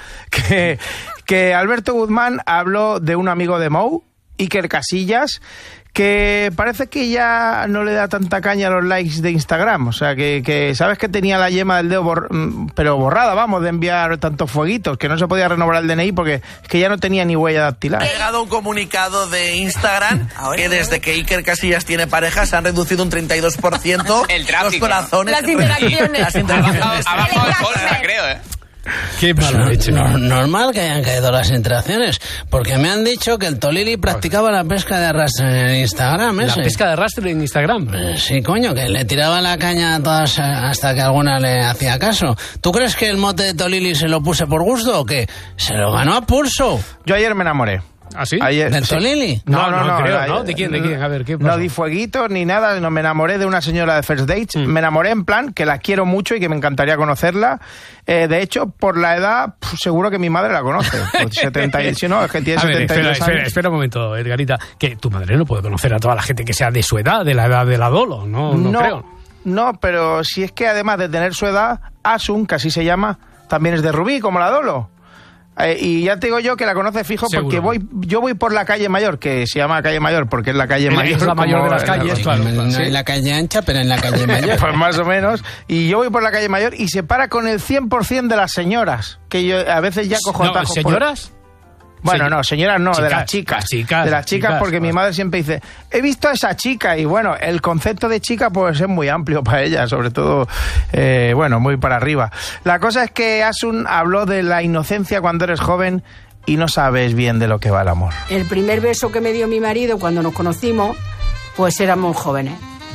que Alberto Guzmán habló de un amigo de Mou, Iker Casillas, que parece que ya no le da tanta caña a los likes de Instagram. O sea, que sabes que tenía la yema del dedo pero borrada, vamos, de enviar tantos fueguitos, que no se podía renovar el DNI porque es que ya no tenía ni huella dactilar. Ha llegado un comunicado de Instagram que desde que Iker Casillas tiene pareja se han reducido un 32% el tráfico, los corazones. Las interacciones. Ha bajado el bolsa, creo, ¿eh? Qué normal que hayan caído las interacciones, porque me han dicho que el Tolili practicaba la pesca de arrastre en Instagram. ¿La pesca de arrastre en Instagram? Sí, coño, que le tiraba la caña a todas hasta que alguna le hacía caso. ¿Tú crees que el mote de Tolili se lo puse por gusto o qué? Se lo ganó a pulso. Yo ayer me enamoré. ¿Ah, sí? ¿Del Tolili? No, creo, ¿no? ¿De quién? A ver, ¿qué pasó? No di fueguitos ni nada, no, me enamoré de una señora de First Dates. Me enamoré en plan que la quiero mucho y que me encantaría conocerla. De hecho, por la edad, seguro que mi madre la conoce. 70, no, es que tiene 72 años. Espera un momento, Edgarita, que tu madre no puede conocer a toda la gente que sea de su edad, de la edad de la Dolo, no creo. No, pero si es que además de tener su edad, Asun, que así se llama, también es de Rubí, como la Dolo. Y ya te digo yo que la conoce fijo. Seguro. Porque yo voy por la calle Mayor, que se llama calle Mayor porque es la calle mayor. Es la mayor de las calles, claro. No en la calle ancha, pero en la calle Mayor. Pues más o menos. Y yo voy por la calle Mayor y se para con el 100% de las señoras, que yo a veces ya cojo atajos. ¿Señoras? Bueno, no, señoras no, de las chicas. De las chicas, porque mi madre siempre dice, he visto a esa chica. Y bueno, el concepto de chica pues es muy amplio para ella, sobre todo, muy para arriba. La cosa es que Asun habló de la inocencia cuando eres joven y no sabes bien de lo que va el amor. El primer beso que me dio mi marido cuando nos conocimos, pues éramos jóvenes.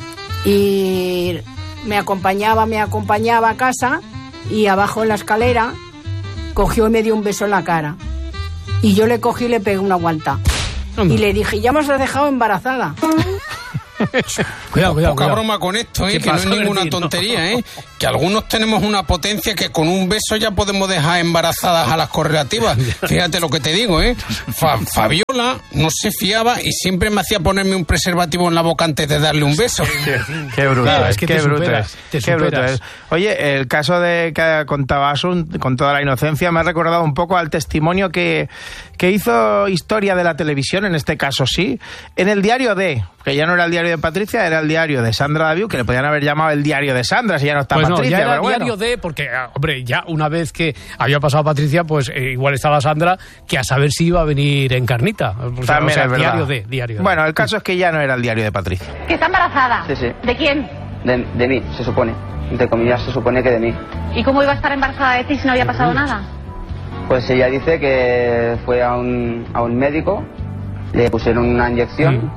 Y me acompañaba a casa y abajo en la escalera cogió y me dio un beso en la cara. Y yo le cogí y le pegué una guanta. Y le dije, ya me has dejado embarazada. Cuidado. Poca broma con esto, que no es ninguna tontería, que algunos tenemos una potencia que con un beso ya podemos dejar embarazadas a las correlativas. Fíjate lo que te digo, Fabiola no se fiaba y siempre me hacía ponerme un preservativo en la boca antes de darle un beso. Qué bruto, claro, es que qué te bruto superas, es. Qué bruto es. Oye, el caso de que contaba Asun, con toda la inocencia, me ha recordado un poco al testimonio que hizo Historia de la Televisión, en este caso sí, en el diario que ya no era el diario de Patricia, era el diario de Sandra Daviu, que le podían haber llamado el diario de Sandra, si ya no está pues Patricia. No, ya era pero el diario porque, hombre, ya una vez que había pasado Patricia, pues igual estaba Sandra, que a saber si iba a venir Encarnita. También es verdad. Diario de. Bueno, el caso es que ya no era el diario de Patricia. ¿Que está embarazada? Sí. ¿De quién? De mí, se supone. Entre comillas, se supone que de mí. ¿Y cómo iba a estar embarazada de ti si no había pasado nada? Pues ella dice que fue a un médico, le pusieron una inyección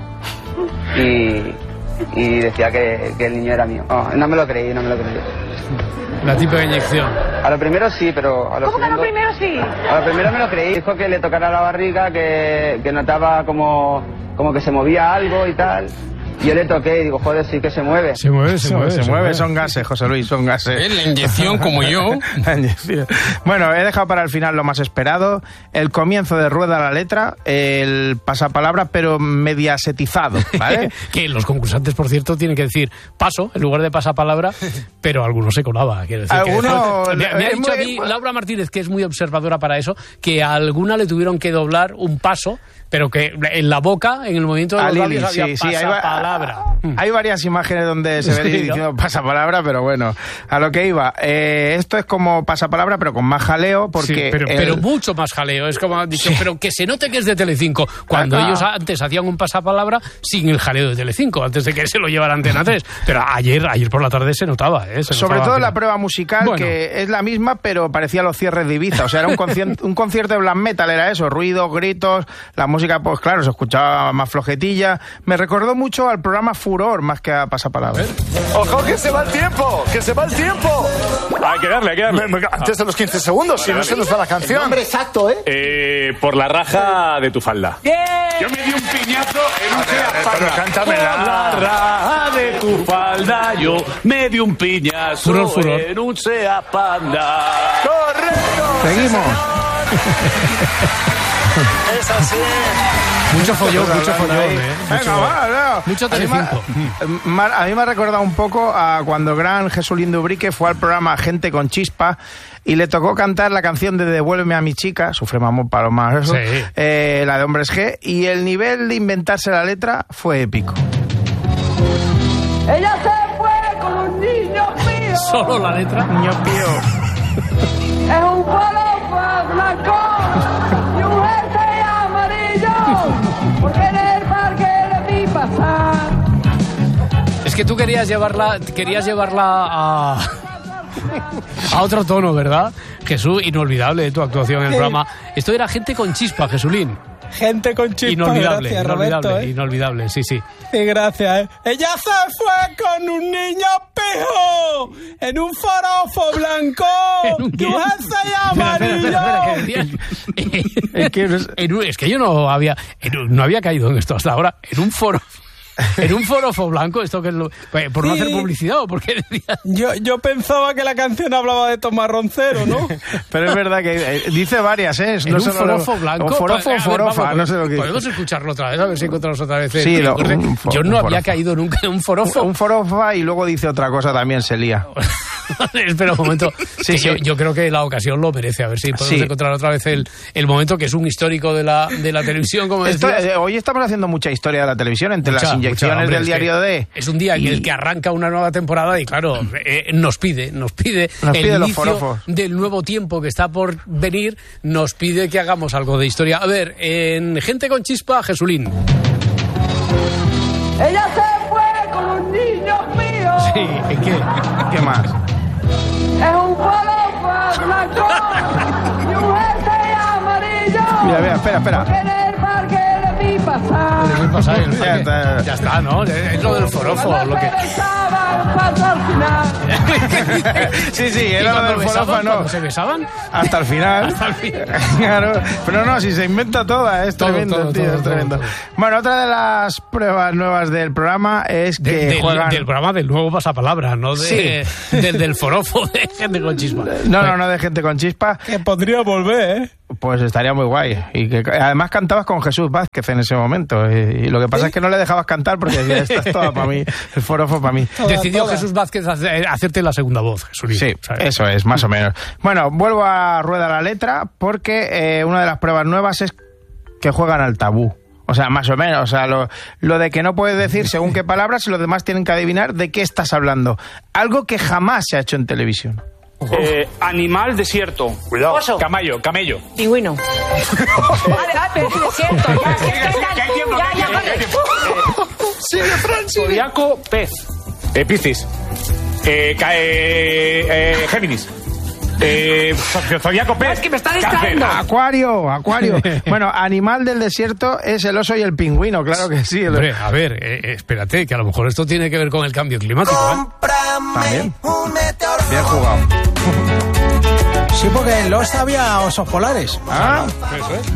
y decía que el niño era mío. No me lo creí. La típica inyección. A lo primero sí, pero a lo ¿Cómo segundo... que a lo primero sí? A lo primero me lo creí. Dijo que le tocara la barriga, que notaba como que se movía algo y tal. Yo le toqué y digo, joder, sí que se mueve. Se mueve. Son gases, José Luis, son gases. La inyección, como yo. La inyección. Bueno, he dejado para el final lo más esperado. El comienzo de Rueda la Letra, el pasapalabra, pero mediasetizado, ¿vale? Que los concursantes, por cierto, tienen que decir paso en lugar de pasapalabra, pero algunos se colaba. Quiero decir me ha dicho a mí Laura Martínez, que es muy observadora para eso, que a alguna le tuvieron que doblar un paso, pero que en la boca, en el movimiento de los labios, había pasapalabra. Hay varias imágenes donde se ve diciendo pasapalabra, pero bueno, a lo que iba. Esto es como pasapalabra, pero con más jaleo, porque... pero mucho más jaleo. Es como han dicho, pero que se note que es de Telecinco, cuando ellos antes hacían un pasapalabra sin el jaleo de Telecinco, antes de que se lo llevara Antena 3. Pero ayer por la tarde se notaba. Sobre todo la prueba musical, que es la misma, pero parecía los cierres de Ibiza. O sea, era un concierto de black metal, era eso, ruidos, gritos, la música, pues claro, se escuchaba más flojetilla. Me recordó mucho al programa Furor más que a pasapalabra. ¡Ojo, que se va el tiempo! ¡Que se va el tiempo! Hay que darle. Antes de los 15 segundos, si no se nos va la canción. El nombre exacto, por la raja de tu falda. Yo me di un piñazo en un Seat Panda. Pero cántamela. Por la raja de tu falda, yo me di un piñazo Furor. en un Seat Panda. ¡Correcto! Seguimos. Es así. Mucho follón, mucho Telecinco. A mí me ha recordado un poco a cuando el gran Jesulín de Ubrique fue al programa Gente con Chispa y le tocó cantar la canción de Devuélveme a mi chica, Sufre Mamón Paloma, eso, la de Hombres G, y el nivel de inventarse la letra fue épico. Ella se fue con un niño mío. Solo la letra. Niño pío. Es un palopa blanco y un jersey amarillo. Porque en el parque le vi pasar. Es que tú querías llevarla a otro tono, ¿verdad? Jesús, inolvidable tu actuación en el programa. Esto era Gente con Chispa, Jesulín. Gente con Chispa. Inolvidable, gracias, inolvidable, Roberto, inolvidable, sí. Sí, gracias, Ella se fue con un niño pijo en un forofo blanco y un jersey amarillo. Espera, es que yo no había caído en esto hasta ahora. En un foro. En un forofo blanco, esto que es por no hacer publicidad o porque yo pensaba que la canción hablaba de Tomás Roncero, ¿no? Pero es verdad que dice varias, ¿eh? En un forofo blanco. O forofo o forofa, no sé lo que podemos escucharlo otra vez, a ver si encontramos otra vez. Sí, yo no había caído nunca en un forofo. Un forofa y luego dice otra cosa, también se lía. Espera un momento. Sí, sí. Yo creo que la ocasión lo merece. A ver si podemos encontrar otra vez el momento que es un histórico de la televisión, como decías. Hoy estamos haciendo mucha historia de la televisión entre las inyecciones del diario D. Es un día en el que arranca una nueva temporada y claro, nos pide el inicio del nuevo tiempo que está por venir, nos pide que hagamos algo de historia. A ver, en Gente con Chispa, Jesulín. Ella se fue con los niños míos. Sí, ¿en qué? ¿Qué más? Es un falofa blanco y un jersey amarillo. Mira, espera. Porque en el parque le vi pasar. Ya está, ¿no? Es lo del forofo. Lo que... Sí, era lo del forofo, ¿no? ¿Se besaban? Hasta el final. Claro. Pero no, si se inventa toda, es tremendo, tío, es tremendo. Bueno, otra de las pruebas nuevas del programa es que juegan... Del programa del nuevo pasapalabra, no del forofo de Gente con Chispa. No, de Gente con Chispa. Que podría volver, ¿eh? Pues estaría muy guay. Y que además cantabas con Jesús Vázquez en ese momento. Y lo que pasa es que no le dejabas cantar porque decía, esta es toda para mí, el forofo para mí. Decidió Jesús Vázquez hacerte la segunda voz, Jesús. Sí, ¿sabes? Eso es, más o menos. Bueno, vuelvo a rueda la letra porque una de las pruebas nuevas es que juegan al tabú. O sea, más o menos, o sea, lo de que no puedes decir según qué palabras y los demás tienen que adivinar de qué estás hablando. Algo que jamás se ha hecho en televisión. Animal desierto. Cuidado. Oso. Camello. Pingüino. Pero desierto. Sigue, Francis. Zodiaco, pez. Piscis. Géminis. Zodiaco, pez. Es que me está distrayendo. Acuario. Bueno, animal del desierto es el oso y el pingüino, claro que sí. Hombre, a ver, espérate, que a lo mejor esto tiene que ver con el cambio climático, También. Bien jugado. Sí, porque en Lost había osos polares. Eso es.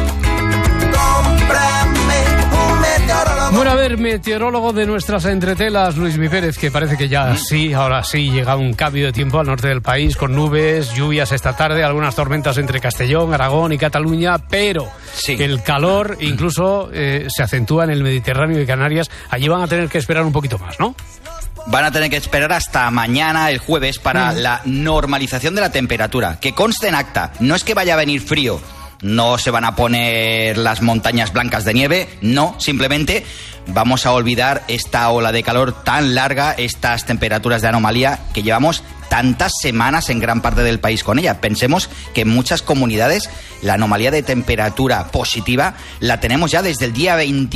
Bueno, a ver, meteorólogo de nuestras entretelas, Luis Mi Pérez, que parece que ya ahora sí llega un cambio de tiempo al norte del país, con nubes, lluvias esta tarde, algunas tormentas entre Castellón, Aragón y Cataluña, pero el calor incluso se acentúa en el Mediterráneo y Canarias. Allí van a tener que esperar un poquito más, ¿no? Van a tener que esperar hasta mañana, el jueves, para la normalización de la temperatura. Que conste en acta, no es que vaya a venir frío, no se van a poner las montañas blancas de nieve, no, simplemente vamos a olvidar esta ola de calor tan larga, estas temperaturas de anomalía que llevamos tantas semanas en gran parte del país con ella. Pensemos que en muchas comunidades la anomalía de temperatura positiva la tenemos ya desde el día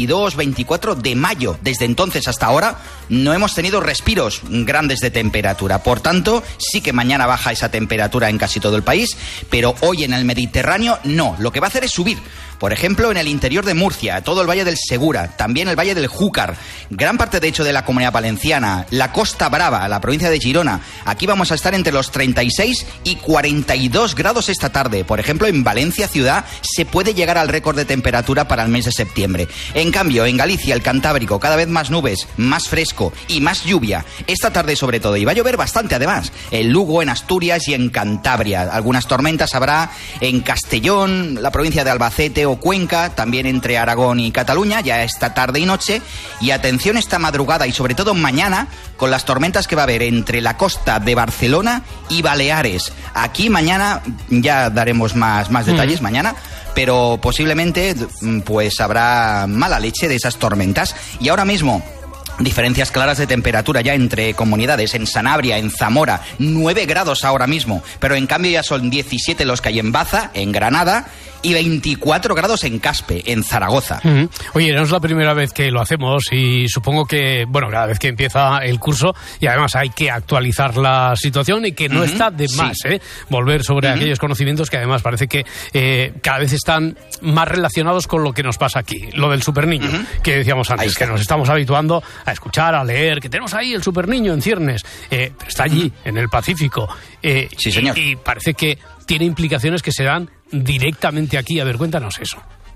22-24 de mayo. Desde entonces hasta ahora no hemos tenido respiros grandes de temperatura. Por tanto, sí que mañana baja esa temperatura en casi todo el país, pero hoy en el Mediterráneo no. Lo que va a hacer es subir. Por ejemplo, en el interior de Murcia, todo el Valle del Segura, también el Valle del Júcar, gran parte de hecho de la Comunidad Valenciana, la Costa Brava, la provincia de Girona. Aquí vamos a estar entre los 36 y 42 grados esta tarde. Por ejemplo, en Valencia ciudad se puede llegar al récord de temperatura para el mes de septiembre. En cambio, en Galicia, el Cantábrico, cada vez más nubes, más fresco y más lluvia. Esta tarde sobre todo, y va a llover bastante además. En Lugo, en Asturias y en Cantabria. Algunas tormentas habrá en Castellón, la provincia de Albacete o Cuenca, también entre Aragón y Cataluña, ya esta tarde y noche. Y atención esta madrugada y sobre todo mañana con las tormentas que va a haber entre la costa de Barcelona y Baleares. Aquí mañana ya daremos más detalles mañana, pero posiblemente pues habrá mala leche de esas tormentas. Y ahora mismo diferencias claras de temperatura ya entre comunidades. En Sanabria, en Zamora, 9 grados ahora mismo, pero en cambio ya son 17 los que hay en Baza, en Granada, y 24 grados en Caspe, en Zaragoza. Oye, no es la primera vez que lo hacemos y supongo que, bueno, cada vez que empieza el curso y además hay que actualizar la situación y que no está de más, volver sobre aquellos conocimientos que además parece que cada vez están más relacionados con lo que nos pasa aquí, lo del superniño, que decíamos antes, que nos estamos habituando a escuchar, a leer, que tenemos ahí el superniño en ciernes, está allí, en el Pacífico. Sí, señor. Y parece que tiene implicaciones que se dan directamente aquí. A ver, cuéntanos eso.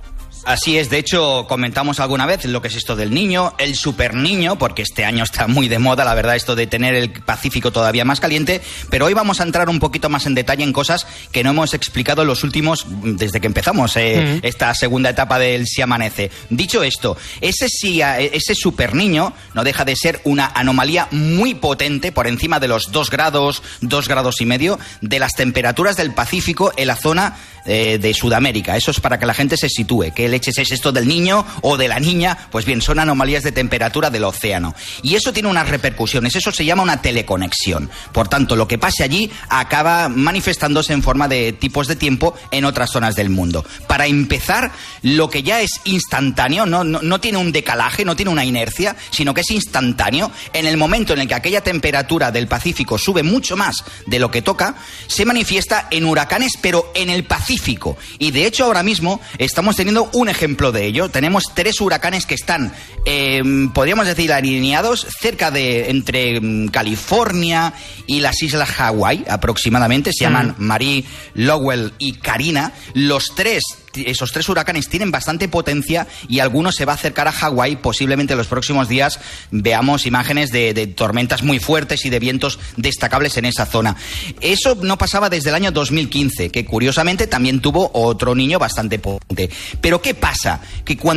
Así es, de hecho, comentamos alguna vez lo que es esto del niño, el super niño, porque este año está muy de moda, la verdad, esto de tener el Pacífico todavía más caliente, pero hoy vamos a entrar un poquito más en detalle en cosas que no hemos explicado en los últimos, desde que empezamos esta segunda etapa del Si Amanece. Dicho esto, ese super niño no deja de ser una anomalía muy potente por encima de los 2 grados y medio de las temperaturas del Pacífico en la zona de Sudamérica. Eso es para que la gente se sitúe. ¿Qué leches es esto del niño o de la niña? Pues bien, son anomalías de temperatura del océano. Y eso tiene unas repercusiones. Eso se llama una teleconexión. Por tanto, lo que pase allí acaba manifestándose en forma de tipos de tiempo en otras zonas del mundo. Para empezar, lo que ya es instantáneo, no tiene un decalaje, no tiene una inercia, sino que es instantáneo. En el momento en el que aquella temperatura del Pacífico sube mucho más de lo que toca, se manifiesta en huracanes, pero en el Pacífico. Y de hecho ahora mismo estamos teniendo un ejemplo de ello. Tenemos 3 huracanes que están, podríamos decir, alineados cerca de entre California y las islas Hawái aproximadamente. Se llaman Marie, Lowell y Karina. Esos 3 huracanes tienen bastante potencia y alguno se va a acercar a Hawái. Posiblemente en los próximos días veamos imágenes de tormentas muy fuertes y de vientos destacables en esa zona. Eso no pasaba desde el año 2015, que curiosamente también tuvo otro niño bastante potente. Pero ¿qué pasa? Que cuando